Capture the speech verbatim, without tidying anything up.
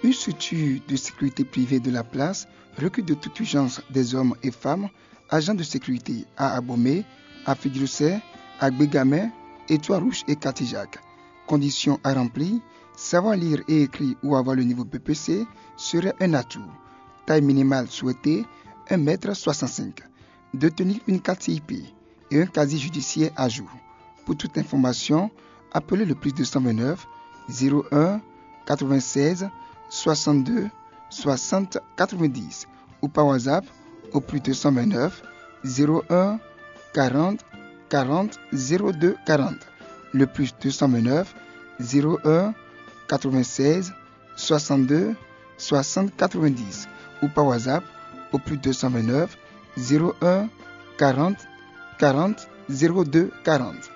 Une structure de sécurité privée de la place recrute de toute urgence des hommes et femmes, agents de sécurité à Abomey, à Fidroussé, à Bégamé, Étoile-Rouge et Cartijac. Conditions à remplir, savoir lire et écrire ou avoir le niveau B P C serait un atout. Taille minimale souhaitée, un mètre soixante-cinq. Détenir une carte C I P et un casier judiciaire à jour. Pour toute information, appelez le plus deux cent vingt-neuf zéro un quatre-vingt-seize soixante-deux soixante quatre-vingt-dix ou par WhatsApp au plus deux cent vingt-neuf zéro un quarante quarante zéro deux quarante. Le plus deux cent vingt-neuf zéro un quatre-vingt-seize soixante-deux soixante quatre-vingt-dix ou par WhatsApp au plus deux cent vingt-neuf zéro un quarante quarante zéro deux quarante.